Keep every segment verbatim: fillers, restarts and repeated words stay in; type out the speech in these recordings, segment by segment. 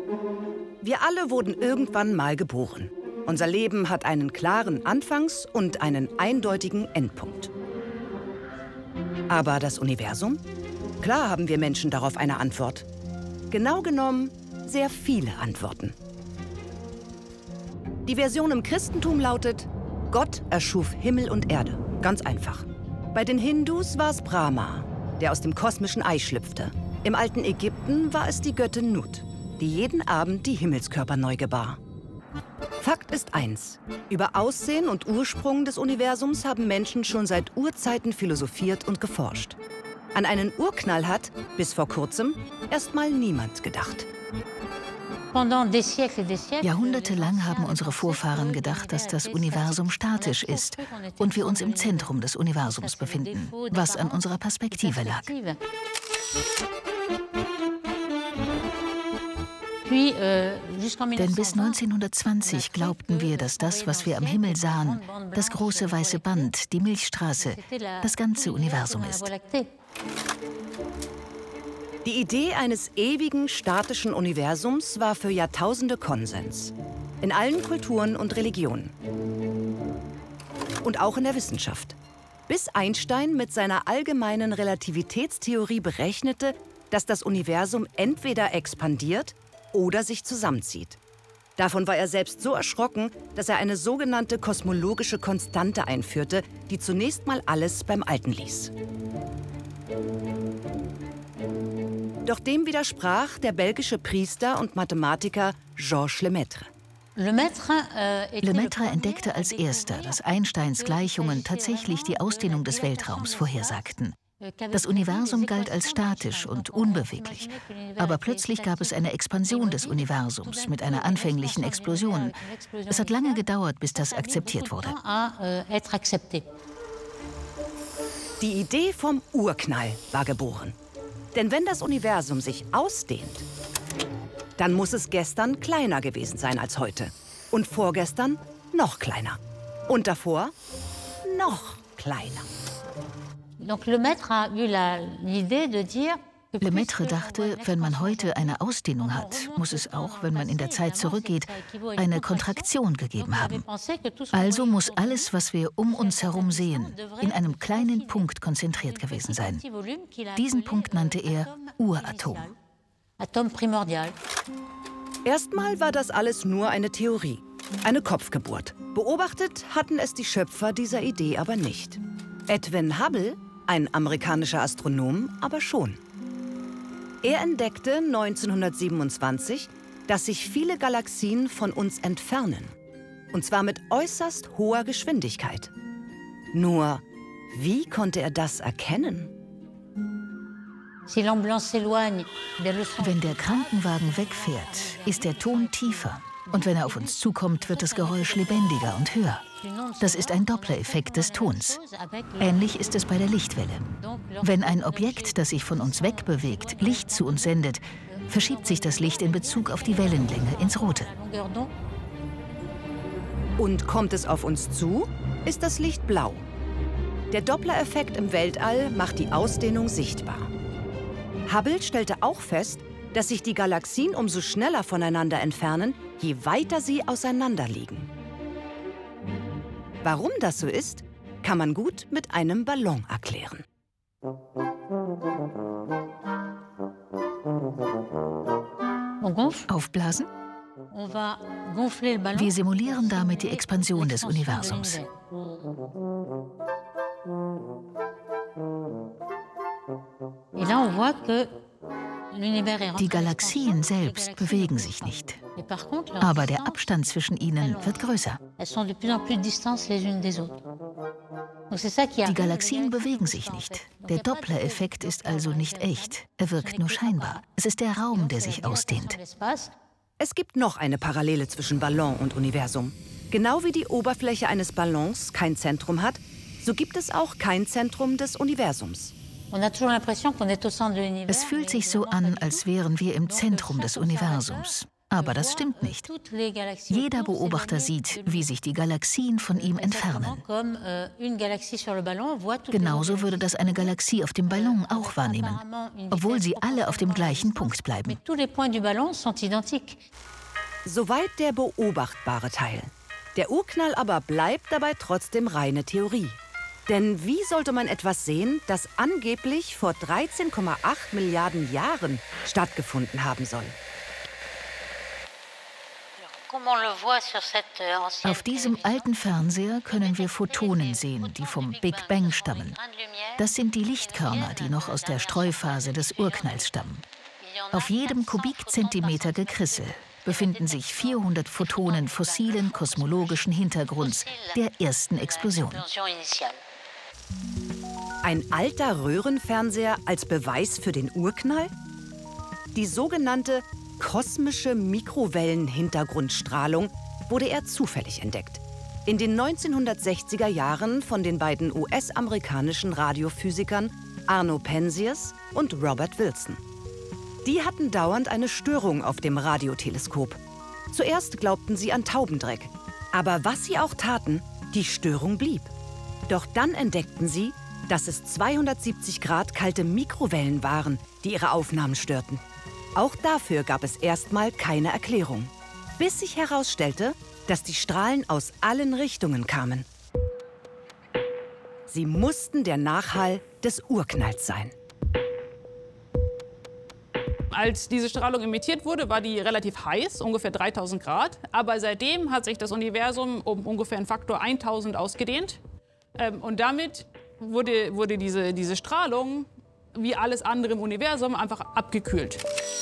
Wir alle wurden irgendwann mal geboren. Unser Leben hat einen klaren Anfangs- und einen eindeutigen Endpunkt. Aber das Universum? Klar haben wir Menschen darauf eine Antwort. Genau genommen sehr viele Antworten. Die Version im Christentum lautet: Gott erschuf Himmel und Erde. Ganz einfach. Bei den Hindus war es Brahma, der aus dem kosmischen Ei schlüpfte. Im alten Ägypten war es die Göttin Nut, die jeden Abend die Himmelskörper neu gebar. Fakt ist eins: Über Aussehen und Ursprung des Universums haben Menschen schon seit Urzeiten philosophiert und geforscht. An einen Urknall hat, bis vor kurzem, erstmal niemand gedacht. Jahrhundertelang haben unsere Vorfahren gedacht, dass das Universum statisch ist und wir uns im Zentrum des Universums befinden, was an unserer Perspektive lag. Denn bis neunzehnhundertzwanzig glaubten wir, dass das, was wir am Himmel sahen, das große weiße Band, die Milchstraße, das ganze Universum ist. Die Idee eines ewigen, statischen Universums war für Jahrtausende Konsens. In allen Kulturen und Religionen. Und auch in der Wissenschaft. Bis Einstein mit seiner allgemeinen Relativitätstheorie berechnete, dass das Universum entweder expandiert oder sich zusammenzieht. Davon war er selbst so erschrocken, dass er eine sogenannte kosmologische Konstante einführte, die zunächst mal alles beim Alten ließ. Doch dem widersprach der belgische Priester und Mathematiker Georges Lemaitre. Lemaitre entdeckte als erster, dass Einsteins Gleichungen tatsächlich die Ausdehnung des Weltraums vorhersagten. Das Universum galt als statisch und unbeweglich. Aber plötzlich gab es eine Expansion des Universums mit einer anfänglichen Explosion. Es hat lange gedauert, bis das akzeptiert wurde. Die Idee vom Urknall war geboren. Denn wenn das Universum sich ausdehnt, dann muss es gestern kleiner gewesen sein als heute. Und vorgestern noch kleiner. Und davor noch kleiner. Lemaitre dachte, wenn man heute eine Ausdehnung hat, muss es auch, wenn man in der Zeit zurückgeht, eine Kontraktion gegeben haben. Also muss alles, was wir um uns herum sehen, in einem kleinen Punkt konzentriert gewesen sein. Diesen Punkt nannte er Uratom. Erstmal war das alles nur eine Theorie, eine Kopfgeburt. Beobachtet hatten es die Schöpfer dieser Idee aber nicht. Edwin Hubble, ein amerikanischer Astronom, aber schon. Er entdeckte neunzehnhundertsiebenundzwanzig, dass sich viele Galaxien von uns entfernen. Und zwar mit äußerst hoher Geschwindigkeit. Nur, wie konnte er das erkennen? Wenn der Krankenwagen wegfährt, ist der Ton tiefer. Und wenn er auf uns zukommt, wird das Geräusch lebendiger und höher. Das ist ein Doppler-Effekt des Tons. Ähnlich ist es bei der Lichtwelle. Wenn ein Objekt, das sich von uns wegbewegt, Licht zu uns sendet, verschiebt sich das Licht in Bezug auf die Wellenlänge ins Rote. Und kommt es auf uns zu, ist das Licht blau. Der Doppler-Effekt im Weltall macht die Ausdehnung sichtbar. Hubble stellte auch fest, dass sich die Galaxien umso schneller voneinander entfernen, je weiter sie auseinander liegen. Warum das so ist, kann man gut mit einem Ballon erklären. Aufblasen? Wir simulieren damit die Expansion des Universums. Die Galaxien selbst bewegen sich nicht. Aber der Abstand zwischen ihnen wird größer. Die Galaxien bewegen sich nicht. Der Doppler-Effekt ist also nicht echt. Er wirkt nur scheinbar. Es ist der Raum, der sich ausdehnt. Es gibt noch eine Parallele zwischen Ballon und Universum. Genau wie die Oberfläche eines Ballons kein Zentrum hat, so gibt es auch kein Zentrum des Universums. Es fühlt sich so an, als wären wir im Zentrum des Universums. Aber das stimmt nicht. Jeder Beobachter sieht, wie sich die Galaxien von ihm entfernen. Genauso würde das eine Galaxie auf dem Ballon auch wahrnehmen, obwohl sie alle auf dem gleichen Punkt bleiben. Soweit der beobachtbare Teil. Der Urknall aber bleibt dabei trotzdem reine Theorie. Denn wie sollte man etwas sehen, das angeblich vor dreizehn Komma acht Milliarden Jahren stattgefunden haben soll? Auf diesem alten Fernseher können wir Photonen sehen, die vom Big Bang stammen. Das sind die Lichtkörner, die noch aus der Streuphase des Urknalls stammen. Auf jedem Kubikzentimeter Gekrissel befinden sich vierhundert Photonen fossilen kosmologischen Hintergrunds der ersten Explosion. Ein alter Röhrenfernseher als Beweis für den Urknall? Die sogenannte kosmische Mikrowellenhintergrundstrahlung wurde eher zufällig entdeckt. In den neunzehnhundertsechziger Jahren von den beiden U S-amerikanischen Radiophysikern Arno Penzias und Robert Wilson. Die hatten dauernd eine Störung auf dem Radioteleskop. Zuerst glaubten sie an Taubendreck. Aber was sie auch taten, die Störung blieb. Doch dann entdeckten sie, dass es zweihundertsiebzig Grad kalte Mikrowellen waren, die ihre Aufnahmen störten. Auch dafür gab es erstmal keine Erklärung. Bis sich herausstellte, dass die Strahlen aus allen Richtungen kamen. Sie mussten der Nachhall des Urknalls sein. Als diese Strahlung emittiert wurde, war die relativ heiß, ungefähr dreitausend Grad. Aber seitdem hat sich das Universum um ungefähr einen Faktor tausend ausgedehnt. Und damit wurde, wurde diese, diese Strahlung, wie alles andere im Universum, einfach abgekühlt.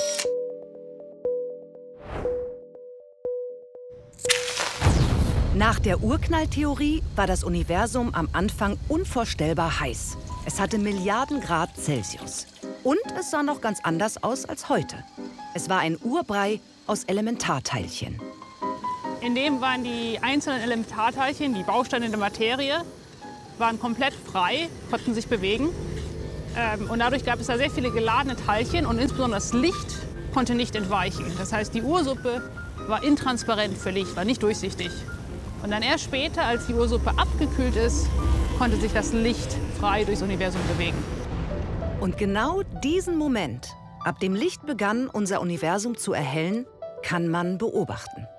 Nach der Urknalltheorie war das Universum am Anfang unvorstellbar heiß. Es hatte Milliarden Grad Celsius. Und es sah noch ganz anders aus als heute. Es war ein Urbrei aus Elementarteilchen. In dem waren die einzelnen Elementarteilchen, die Bausteine der Materie, waren komplett frei, konnten sich bewegen. Ähm, und dadurch gab es da sehr viele geladene Teilchen und insbesondere das Licht konnte nicht entweichen. Das heißt, die Ursuppe war intransparent für Licht, war nicht durchsichtig. Und dann erst später, als die Ursuppe abgekühlt ist, konnte sich das Licht frei durchs Universum bewegen. Und genau diesen Moment, ab dem Licht begann, unser Universum zu erhellen, kann man beobachten.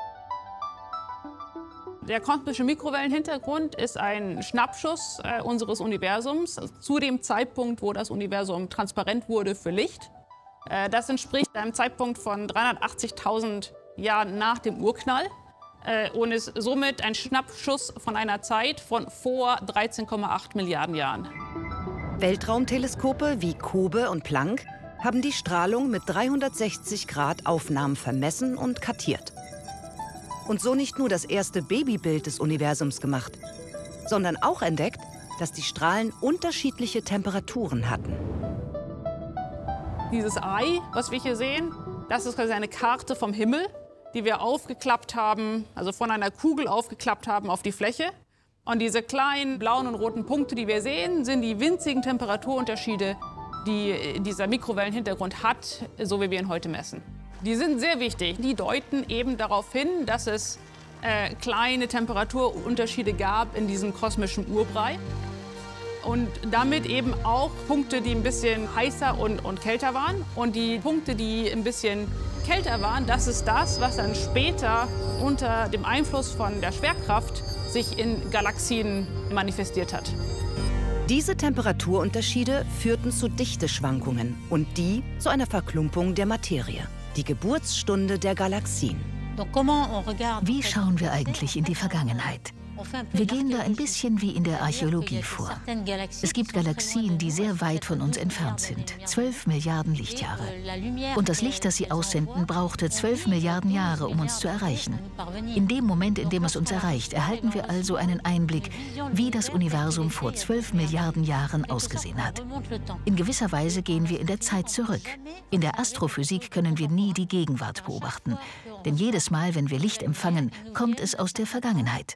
Der kosmische Mikrowellenhintergrund ist ein Schnappschuss äh, unseres Universums zu dem Zeitpunkt, wo das Universum transparent wurde für Licht. Äh, das entspricht einem Zeitpunkt von dreihundertachtzigtausend Jahren nach dem Urknall äh, und ist somit ein Schnappschuss von einer Zeit von vor dreizehn Komma acht Milliarden Jahren. Weltraumteleskope wie COBE und Planck haben die Strahlung mit dreihundertsechzig Grad Aufnahmen vermessen und kartiert. Und so nicht nur das erste Babybild des Universums gemacht, sondern auch entdeckt, dass die Strahlen unterschiedliche Temperaturen hatten. Dieses Ei, was wir hier sehen, das ist quasi eine Karte vom Himmel, die wir aufgeklappt haben, also von einer Kugel aufgeklappt haben auf die Fläche. Und diese kleinen blauen und roten Punkte, die wir sehen, sind die winzigen Temperaturunterschiede, die dieser Mikrowellenhintergrund hat, so wie wir ihn heute messen. Die sind sehr wichtig. Die deuten eben darauf hin, dass es äh, kleine Temperaturunterschiede gab in diesem kosmischen Urbrei. Und damit eben auch Punkte, die ein bisschen heißer und, und kälter waren. Und die Punkte, die ein bisschen kälter waren, das ist das, was dann später unter dem Einfluss von der Schwerkraft sich in Galaxien manifestiert hat. Diese Temperaturunterschiede führten zu Dichteschwankungen und die zu einer Verklumpung der Materie. Die Geburtsstunde der Galaxien. Wie schauen wir eigentlich in die Vergangenheit? Wir gehen da ein bisschen wie in der Archäologie vor. Es gibt Galaxien, die sehr weit von uns entfernt sind, zwölf Milliarden Lichtjahre. Und das Licht, das sie aussenden, brauchte zwölf Milliarden Jahre, um uns zu erreichen. In dem Moment, in dem es uns erreicht, erhalten wir also einen Einblick, wie das Universum vor zwölf Milliarden Jahren ausgesehen hat. In gewisser Weise gehen wir in der Zeit zurück. In der Astrophysik können wir nie die Gegenwart beobachten. Denn jedes Mal, wenn wir Licht empfangen, kommt es aus der Vergangenheit.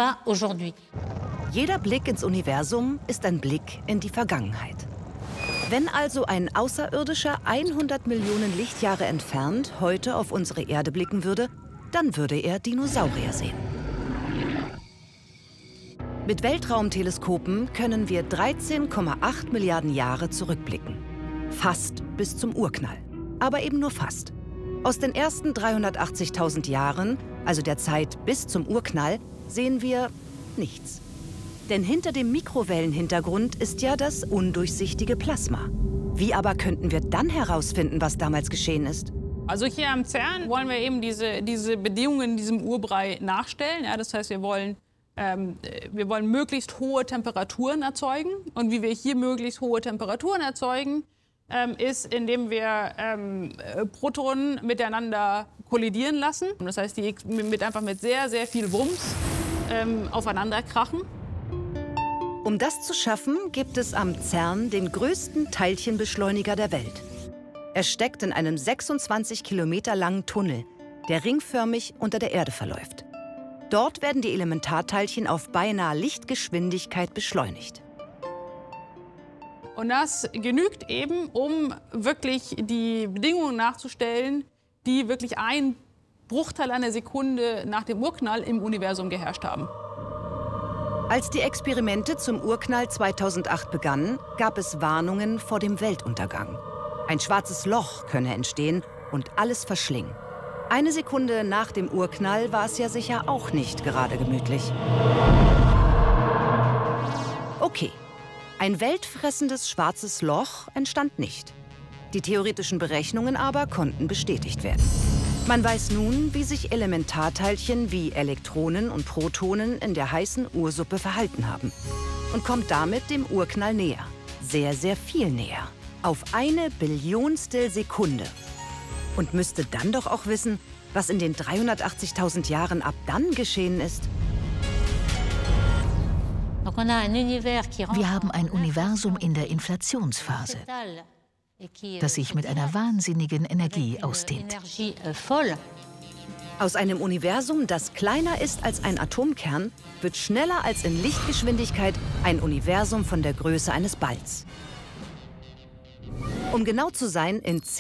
Jeder Blick ins Universum ist ein Blick in die Vergangenheit. Wenn also ein Außerirdischer hundert Millionen Lichtjahre entfernt heute auf unsere Erde blicken würde, dann würde er Dinosaurier sehen. Mit Weltraumteleskopen können wir dreizehn Komma acht Milliarden Jahre zurückblicken. Fast bis zum Urknall. Aber eben nur fast. Aus den ersten dreihundertachtzigtausend Jahren, also der Zeit bis zum Urknall, sehen wir nichts. Denn hinter dem Mikrowellenhintergrund ist ja das undurchsichtige Plasma. Wie aber könnten wir dann herausfinden, was damals geschehen ist? Also hier am CERN wollen wir eben diese, diese Bedingungen in diesem Urbrei nachstellen. Ja, das heißt, wir wollen, ähm, wir wollen möglichst hohe Temperaturen erzeugen. Und wie wir hier möglichst hohe Temperaturen erzeugen, ähm, ist, indem wir ähm, Protonen miteinander kollidieren lassen. Das heißt, die mit, einfach mit sehr, sehr viel Wumms ähm, aufeinander krachen. Um das zu schaffen, gibt es am CERN den größten Teilchenbeschleuniger der Welt. Er steckt in einem sechsundzwanzig Kilometer langen Tunnel, der ringförmig unter der Erde verläuft. Dort werden die Elementarteilchen auf beinahe Lichtgeschwindigkeit beschleunigt. Und das genügt eben, um wirklich die Bedingungen nachzustellen, die wirklich ein Bruchteil einer Sekunde nach dem Urknall im Universum geherrscht haben. Als die Experimente zum Urknall zweitausendacht begannen, gab es Warnungen vor dem Weltuntergang. Ein schwarzes Loch könne entstehen und alles verschlingen. Eine Sekunde nach dem Urknall war es ja sicher auch nicht gerade gemütlich. Okay, ein weltfressendes schwarzes Loch entstand nicht. Die theoretischen Berechnungen aber konnten bestätigt werden. Man weiß nun, wie sich Elementarteilchen wie Elektronen und Protonen in der heißen Ursuppe verhalten haben. Und kommt damit dem Urknall näher. Sehr, sehr viel näher. Auf eine Billionstel Sekunde. Und müsste dann doch auch wissen, was in den dreihundertachtzigtausend Jahren ab dann geschehen ist. Wir haben ein Universum in der Inflationsphase, das sich mit einer wahnsinnigen Energie ausdehnt. Aus einem Universum, das kleiner ist als ein Atomkern, wird schneller als in Lichtgeschwindigkeit ein Universum von der Größe eines Balls. Um genau zu sein, in